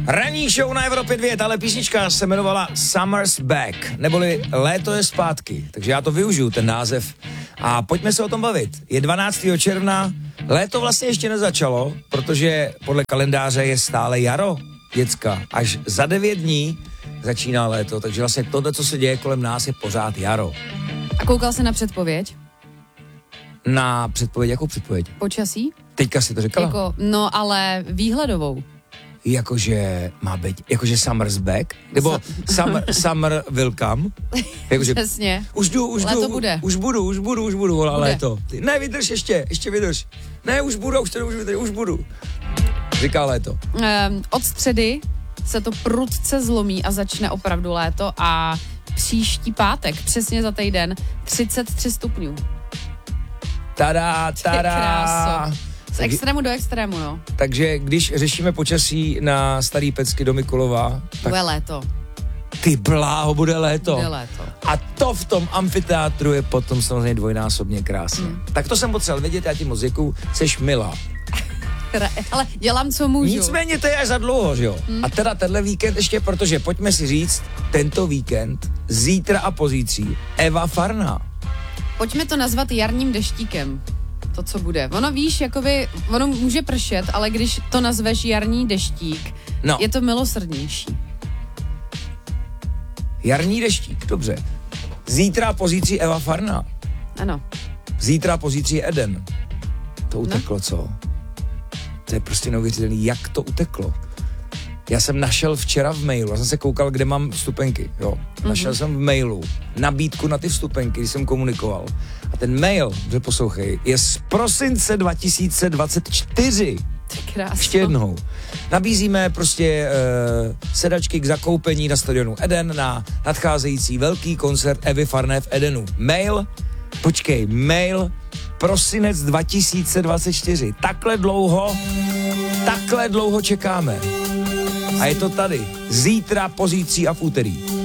Ranní show na Evropě 2, tahle písnička se jmenovala Summer's Back, neboli Léto je zpátky, takže já to využiju, ten název, a pojďme se o tom bavit. Je 12. června, léto vlastně ještě nezačalo, protože podle kalendáře je stále jaro, děcka, až za 9 dní začíná léto, takže vlastně tohle, co se děje kolem nás, je pořád jaro. A koukal jsi na předpověď? Na předpověď, jakou předpověď? Počasí? Teďka si to řekla? No, ale výhledovou. Jakože má být, jakože summer's back, nebo summer will come. Jakože, přesně. Už jdu, léto bude. Už budu, volá léto. Ne, vydrž ještě vydrž. Ne, už budu. Říká léto. Od středy se to prudce zlomí a začne opravdu léto a příští pátek, přesně za týden, 33 stupňů. Tada. Kráso. Z extrému do extrému, no. Takže když řešíme počasí na Starý Pecky do Mikulova, tak bude léto. Ty bláho, bude léto. Bude léto. A to v tom amfiteátru je potom samozřejmě dvojnásobně krásné. Tak to jsem potřeboval vědět, já ti moc děkuju, seš milá. Ale dělám, co můžu. Nicméně to je až za dlouho, že jo? A teda tenhle víkend ještě, protože pojďme si říct, tento víkend, zítra a pozítří, Eva Farná. Pojďme to nazvat jarním deštíkem. To, co bude. Ono víš, jakoby, ono může pršet, ale když to nazveš jarní deštík, je to milosrdnější. Jarní deštík, dobře. Zítra a pozítří Eva Farná. Ano. Zítra a pozítří Eden. To uteklo, co? To je prostě neuvěřitelný, jak to uteklo. Já jsem našel včera v mailu, já jsem se koukal, kde mám vstupenky, jo. Našel jsem v mailu nabídku na ty vstupenky, když jsem komunikoval. A ten mail, že poslouchej, je z prosince 2024. Krásno. Ještě jednou. Nabízíme prostě sedačky k zakoupení na stadionu Eden na nadcházející velký koncert Evy Farné v Edenu. Mail prosinec 2024. Takhle dlouho čekáme. A je to tady. Zítra, pozítří a v úterý.